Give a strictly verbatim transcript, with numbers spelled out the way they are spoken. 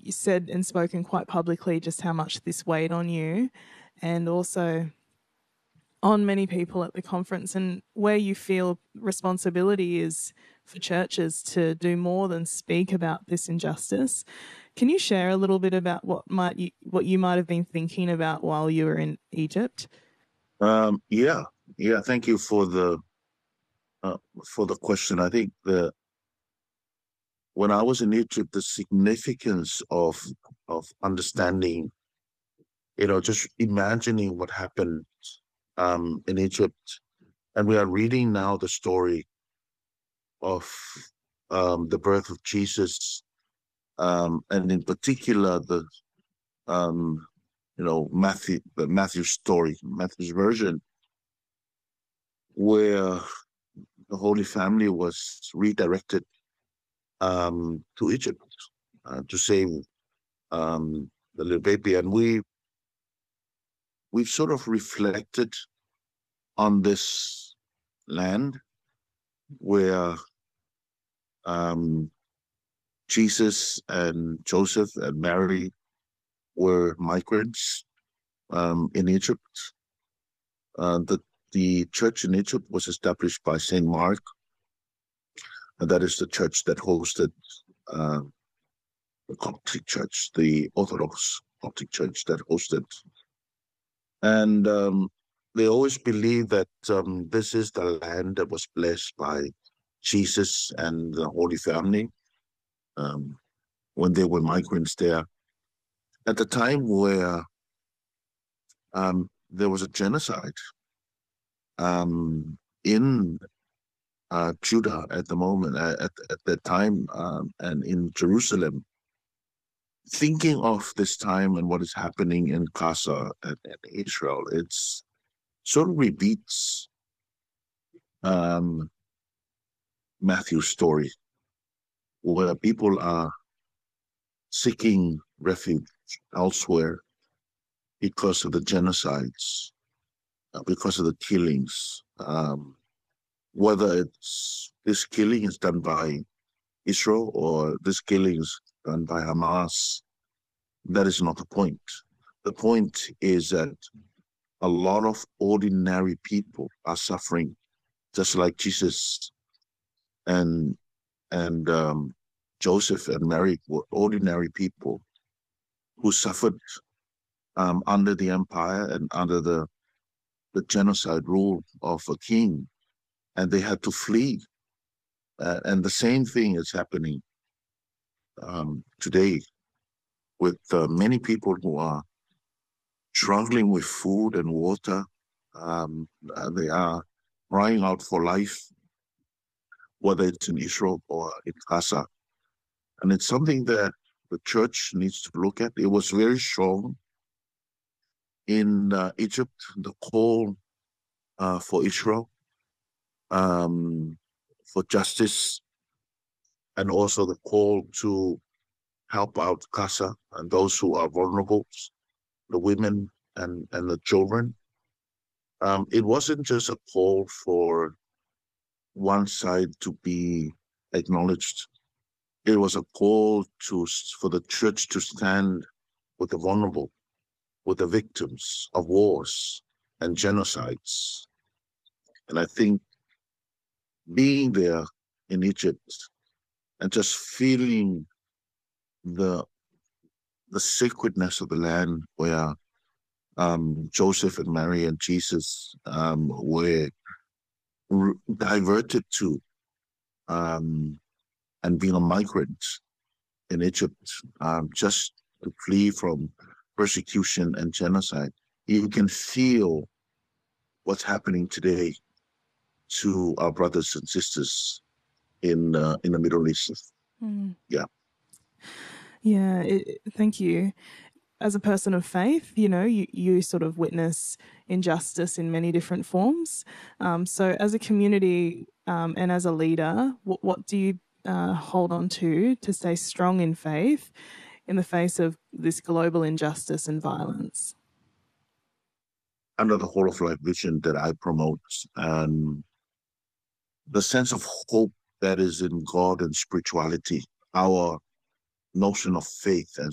you said and spoken quite publicly just how much this weighed on you, and also on many people at the conference, and where you feel responsibility is for churches to do more than speak about this injustice. Can you share a little bit about what might you, what you might have been thinking about while you were in Egypt? Um, yeah, yeah. Thank you for the uh, for the question. I think the when I was in Egypt, the significance of of understanding, you know, just imagining what happened um, in Egypt, and we are reading now the story of um, the birth of Jesus, um, and in particular the um, you know Matthew the Matthew's story, Matthew's version, where the Holy Family was redirected um, to Egypt uh, to save um, the little baby, and we we've sort of reflected on this land where um, Jesus and Joseph and Mary were migrants um, in Egypt. Uh, the the church in Egypt was established by Saint Mark, and that is the church that hosted uh, the Coptic Church, the Orthodox Coptic Church that hosted. And um, they always believe that um, this is the land that was blessed by Jesus and the Holy Family um, when they were migrants there. At the time where um, there was a genocide um, in uh, Judah at the moment, uh, at, at that time, um, and in Jerusalem, thinking of this time and what is happening in Gaza and, and Israel, it's sort of repeats um, Matthew's story, where people are seeking refuge elsewhere because of the genocides, uh, because of the killings. Um, whether it's this killing is done by Israel or this killing is done by Hamas, that is not the point. The point is that a lot of ordinary people are suffering, just like Jesus and and um, Joseph and Mary were ordinary people who suffered um, under the empire and under the, the genocide rule of a king, and they had to flee. Uh, and the same thing is happening um, today with uh, many people who are struggling with food and water. Um, uh, they are crying out for life, whether it's in Israel or in Gaza. And it's something that the church needs to look at. It was very strong in uh, Egypt, the call uh, for Israel, um, for justice, and also the call to help out Gaza and those who are vulnerable, the women and, and the children. Um, it wasn't just a call for one side to be acknowledged. It was a call to for the church to stand with the vulnerable, with the victims of wars and genocides. And I think being there in Egypt and just feeling the the sacredness of the land where um, Joseph and Mary and Jesus um, were r- diverted to, um, and being a migrant in Egypt, um, just to flee from persecution and genocide. You can feel what's happening today to our brothers and sisters in uh, in the Middle East. Mm. Yeah. Yeah, it, thank you. As a person of faith, you know, you, you sort of witness injustice in many different forms. Um, so as a community um, and as a leader, what, what do you uh, hold on to to stay strong in faith in the face of this global injustice and violence? Under the whole of life vision that I promote, and the sense of hope that is in God and spirituality, our notion of faith and